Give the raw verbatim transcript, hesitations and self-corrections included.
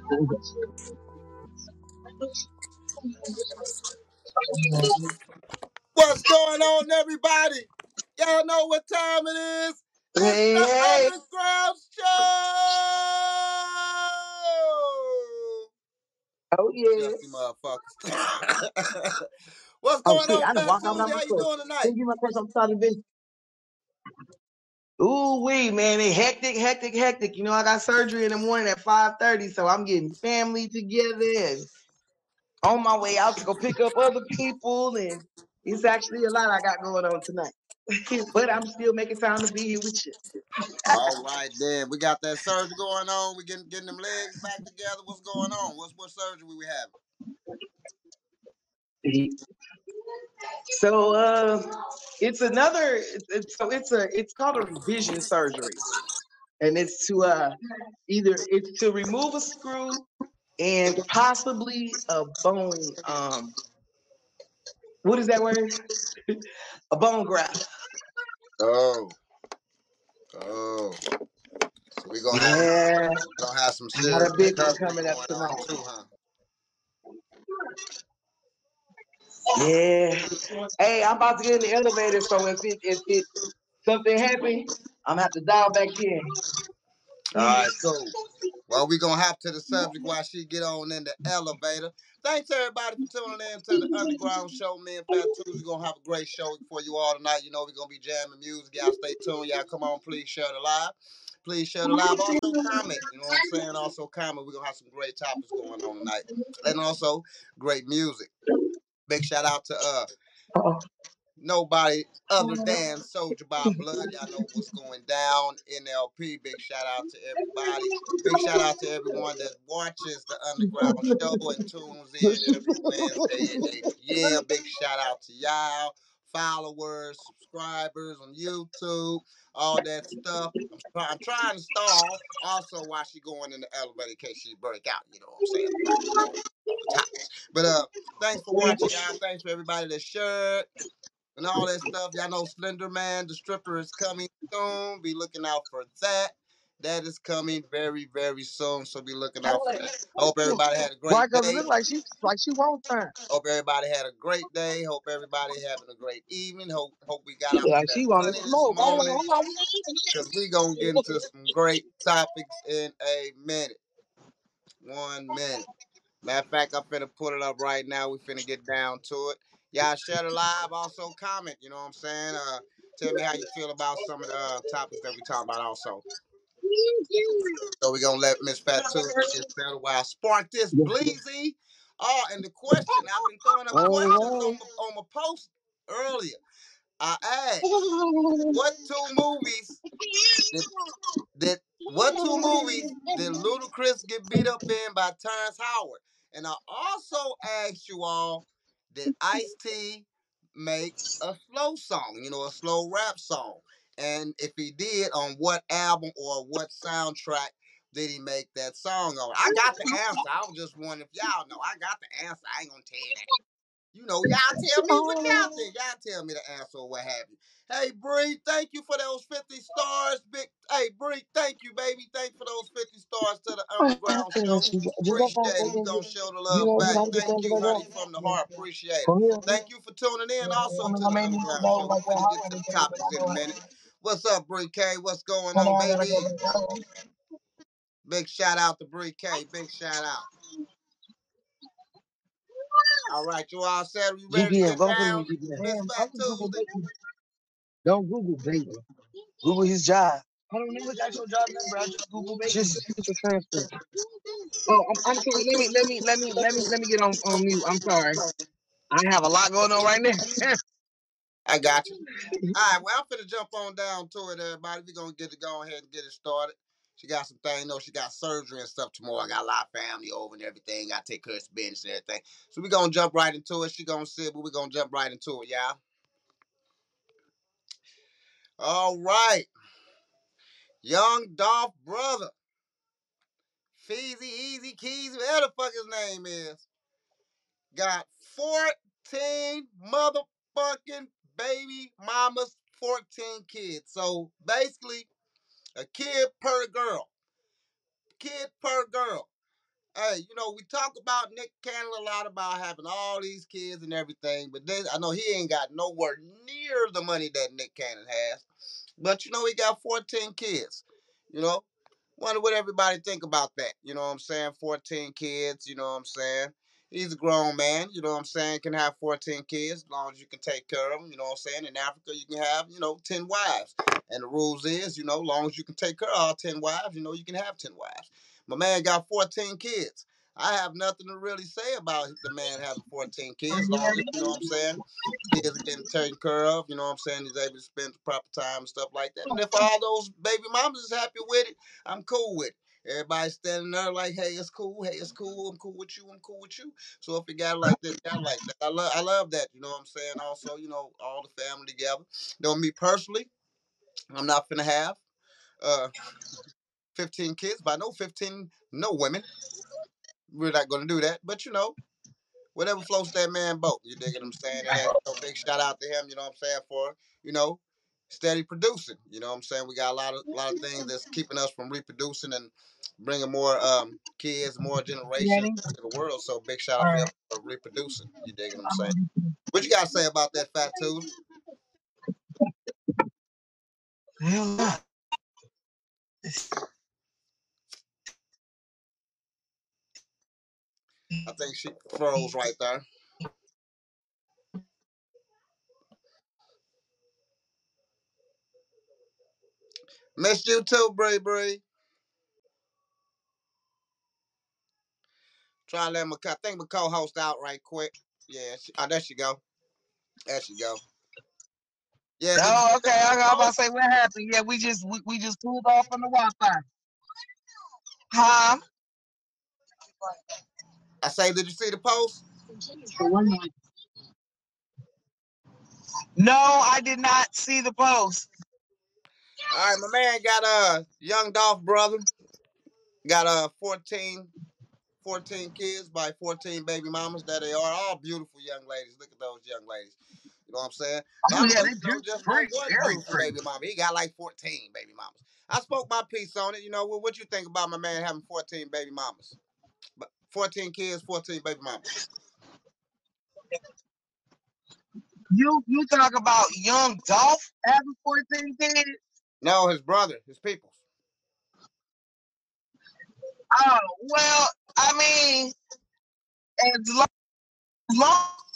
What's going on, everybody? Y'all know what time it is. It's Hey, the hey. Underground Show. Oh, Dusty yes. motherfuckers. What's Oh, going shit. on, I done Fat walked out Tuesday? my How you foot. doing tonight? Can you give my question? I'm starting to be. Ooh, wee, man. It hectic, hectic, hectic. You know, I got surgery in the morning at five thirty, so I'm getting family together and on my way out to go pick up other people. And it's actually a lot I got going on tonight. But I'm still making time to be here with you. All right, then. We got that surgery going on. We getting getting them legs back together. What's going on? What's what surgery we having? So uh, it's another. It's, it's, so it's a. It's called a revision surgery, and it's to uh either it's to remove a screw and possibly a bone. Um, what is that word? A bone graft. Oh, oh. So we gonna have Yeah, gonna have some I got serious a big one recovery coming up going on tonight. too, huh? Yeah. Hey, I'm about to get in the elevator, so if it if it something happen, I'm gonna have to dial back in. All right, cool. Well, we gonna hop to the subject while she get on in the elevator. Thanks everybody for tuning in to the Underground Show. Me and Fat Tuesday gonna have a great show for you all tonight. You know we're gonna be jamming music. Y'all stay tuned. Y'all come on, please share the live. Please share the live. Also comment. You know what I'm saying? Also comment. We're gonna have some great topics going on tonight. And also great music. Big shout out to uh nobody other than Soldier by Blood. Y'all know what's going down. N L P. Big shout out to everybody. Big shout out to everyone that watches the Underground Show and tunes in every Wednesday at eight p m. Big shout out to y'all, followers, subscribers on YouTube, all that stuff. I'm, try- I'm trying to stall also while she going in the elevator in case she break out. You know what I'm saying? About, you know, all the topics. But uh, thanks for watching, y'all. Thanks for everybody that shared and all that stuff. Y'all know Slender Man, the stripper, is coming soon. Be looking out for that. That is coming very, very soon. So be looking out for that. Hope everybody had a Why? great Cause it day. look like she like she won't turn. Hope everybody had a great day. Hope everybody having a great evening. Hope hope we got She out look to like that she want to sunny this smoke. Hold on, morning. hold Cause we gonna get into some great topics in a minute. One minute. Matter of fact, I'm finna put it up right now. We finna get down to it. Y'all share the live. Also comment. You know what I'm saying? Uh, tell me how you feel about some of the uh, topics that we talk about. Also, so we gonna let Miss Fat Tuesday get settled while I spark this bleezy. Oh, and the question I've been throwing up questions on on. my, on my post earlier. I asked, Oh, what two movies did did what two movies did Ludacris get beat up in by Terrence Howard? And I also asked you all, did Ice T make a slow song, you know, a slow rap song? And if he did, on what album or what soundtrack did he make that song on? I got the answer. I was just wondering if y'all know. I got the answer. I ain't gonna tell you that. You know, y'all tell me what y'all think. Y'all tell me the answer or what have you. Hey, Bree, thank you for those fifty stars. Big, hey, Bree, thank you, baby. Thank you for those fifty stars to the Underground Show. Appreciate it. We gonna show the you love know, you back. gotta get Thank things you, like honey, that. from the heart. Appreciate it. For real. Thank you for tuning in also I mean, to I the made me Underground know Show. like We that. finna How get I to the did things, but topics I in a know. minute. What's up, Bree K? What's going Come on, on, I gotta baby? go. Big shout out to Bree K. Big shout out. All right, you all set? You ready to G P S, get go put him in down, G P S. Miss Man, Fat I'm just Google Tuesday? baby. Don't Google baby. Google his job. I don't know his actual job number. I just Google baby. Just get your transcript. Oh, I'm, I'm sorry. Let me, let me, let me, let me, let me get on, on mute. I'm sorry. I have a lot going on right now. I got you. All right, well, I'm finna jump on down to it, everybody. We're gonna get to go ahead and get it started. She got some things, you know, she got surgery and stuff tomorrow. I got a lot of family over and everything. I take care of business and everything. So we're gonna jump right into it. She gonna sit, but we're gonna jump right into it, y'all. All right. Young Dolph brother. Feezy, Easy Keys, whatever the fuck his name is. Got fourteen motherfucking baby mamas, fourteen kids. So basically, a kid per girl. Kid per girl. hey, you know, we talk about Nick Cannon a lot about having all these kids and everything, but this, I know he ain't got nowhere near the money that Nick Cannon has. But you know, he got fourteen kids. You know, wonder what everybody think about that. You know what I'm saying? fourteen kids. You know what I'm saying? He's a grown man. You know what I'm saying? Can have fourteen kids as long as you can take care of them. You know what I'm saying? In Africa, you can have you know ten wives, and the rules is you know, as long as you can take care of all ten wives, you know you can have ten wives. My man got fourteen kids. I have nothing to really say about the man having fourteen kids, as long as you know what I'm saying. Kids are getting taken care of, you know what I'm saying? He's able to spend the proper time and stuff like that. And if all those baby mamas is happy with it, I'm cool with it. Everybody standing there like, hey, it's cool, hey, it's cool, I'm cool with you, I'm cool with you. So if it got like this, got like that. I love I love that, you know what I'm saying? Also, you know, all the family together. You know, me personally, I'm not finna have uh fifteen kids, but I know fifteen no women. We're not gonna do that. But you know, whatever floats that man boat. You dig what I'm saying? And that, you know, big shout out to him, you know what I'm saying, for, you know, steady producing. You know what I'm saying? We got a lot of a lot of things that's keeping us from reproducing and bringing more um kids, more generations to the world. So big shout out for him for reproducing. You dig what I'm saying? What you gotta say about that, Fat Tools? I think she froze right there. Missed you too, Bree Bree. Try to let my I think my co-host out right quick. Yeah, she, oh, there she go. There she go. Yeah, did you Oh, see okay. I the was about to post? say what happened. Yeah, we just we, we just pulled off on the Wi-Fi. Huh? I say, did you see the post? No, I did not see the post. All right, my man got a uh, young Dolph brother. Got a uh, fourteen, fourteen kids by fourteen baby mamas that they are. All beautiful young ladies. Look at those young ladies. You know what I'm saying? Oh Not yeah, only, they you know, do just no pretty, one very beautiful pretty. baby mama. He got like fourteen baby mamas. I spoke my piece on it. You know, what, what you think about my man having fourteen baby mamas? fourteen kids, fourteen baby mamas. You you talk about young Dolph having fourteen kids? No, his brother, his peoples. Oh well, I mean, as long, as long